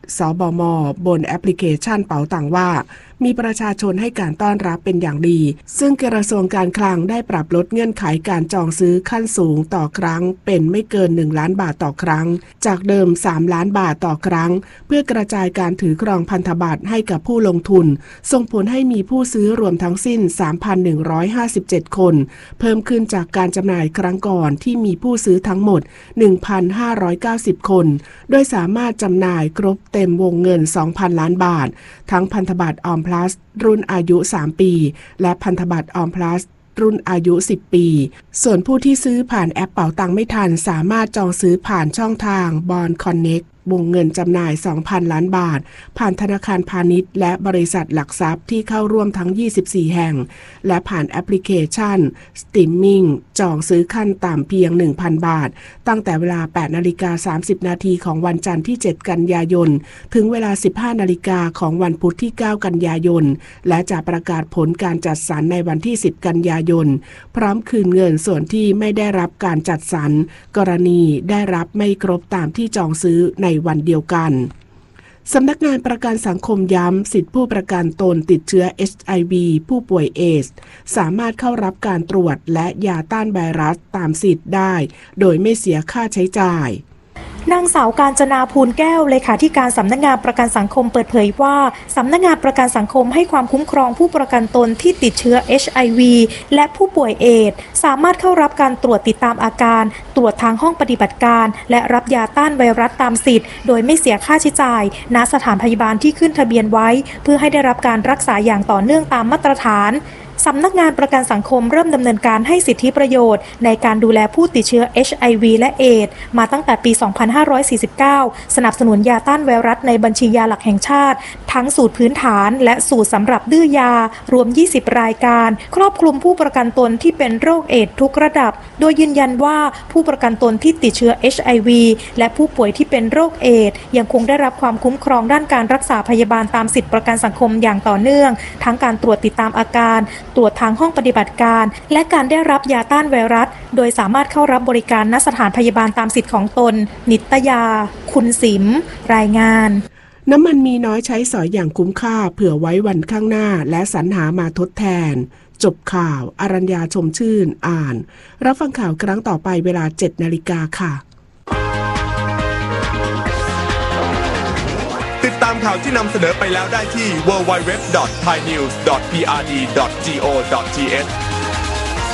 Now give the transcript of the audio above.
สบม.บนแอปพลิเคชันเป๋าตังว่ามีประชาชนให้การต้อนรับเป็นอย่างดีซึ่งกระทรวงการคลังได้ปรับลดเงื่อนไขการจองซื้อขั้นสูงต่อครั้งเป็นไม่เกิน1ล้านบาทต่อครั้งจากเดิม3ล้านบาทต่อครั้งเพื่อกระจายการถือครองพันธบัตรให้กับผู้ลงทุนส่งผลให้มีผู้ซื้อรวมทั้งสิ้น 3,157 คนเพิ่มขึ้นจากการจำหน่ายครั้งก่อนที่มีผู้ซื้อทั้งหมด 1,590 คนโดยสามารถจำหน่ายครบเต็มวงเงิน 2,000 ล้านบาททั้งพันธบัตรออมพลัสรุ่นอายุ3ปีและพันธบัตรออมพลัสรุ่นอายุ10ปีส่วนผู้ที่ซื้อผ่านแอปเป๋าตังไม่ทันสามารถจองซื้อผ่านช่องทาง Bond Connect วงเงินจำหน่าย 2,000 ล้านบาทผ่านธนาคารพาณิชย์และบริษัทหลักทรัพย์ที่เข้าร่วมทั้ง24แห่งและผ่านแอปพลิเคชัน Streaming จองซื้อขั้นต่ำเพียง 1,000 บาทตั้งแต่เวลา 8:30 นาทีของวันจันทร์ที่ 7 กันยายนถึงเวลา 15 นาฬิกาของวันพุธที่ 9 กันยายนและจะประกาศผลการจัดสรรในวันที่ 10 กันยายนพร้อมคืนเงินส่วนที่ไม่ได้รับการจัดสรรกรณีได้รับไม่ครบตามที่จองซื้อในวันเดียวกันสำนักงานประกันสังคมย้ำสิทธิผู้ประกันตนติดเชื้อ HIV ผู้ป่วยเอดส์สามารถเข้ารับการตรวจและยาต้านไวรัสตามสิทธิ์ได้โดยไม่เสียค่าใช้จ่ายนางสาวกาญจนาภูลแก้วเลขาธิการสำนักงานประกันสังคมเปิดเผยว่าสำนักงานประกันสังคมให้ความคุ้มครองผู้ประกันตนที่ติดเชื้อ HIV และผู้ป่วยเอดส์สามารถเข้ารับการตรวจติดตามอาการตรวจทางห้องปฏิบัติการและรับยาต้านไวรัสตามสิทธิ์โดยไม่เสียค่าใช้จ่ายณสถานพยาบาลที่ขึ้นทะเบียนไว้เพื่อให้ได้รับการรักษาอย่างต่อเนื่องตามมาตรฐานสำนักงานประกันสังคมเริ่มดำเนินการให้สิทธิประโยชน์ในการดูแลผู้ติดเชื้อ HIV และเอดส์มาตั้งแต่ปี 2549 สนับสนุนยาต้านไวรัสในบัญชียาหลักแห่งชาติทั้งสูตรพื้นฐานและสูตรสำหรับดื้อยารวม 20 รายการครอบคลุมผู้ประกันตนที่เป็นโรคเอดส์ทุกระดับโดยยืนยันว่าผู้ประกันตนที่ติดเชื้อ HIV และผู้ป่วยที่เป็นโรคเอดส์ยังคงได้รับความคุ้มครองด้านการรักษาพยาบาลตามสิทธิประกันสังคมอย่างต่อเนื่องทั้งการตรวจติดตามอาการตรวจทางห้องปฏิบัติการและการได้รับยาต้านไวรัสโดยสามารถเข้ารับบริการณสถานพยาบาลตามสิทธิ์ของตนนิตยาคุณสิมรายงานน้ำมันมีน้อยใช้สอยอย่างคุ้มค่าเผื่อไว้วันข้างหน้าและสรรหามาทดแทนจบข่าวอรัญญาชมชื่นอ่านรับฟังข่าวครั้งต่อไปเวลา 7:00 น.ค่ะติดตามข่าวที่นำเสนอไปแล้วได้ที่ www.thainews.prd.go.th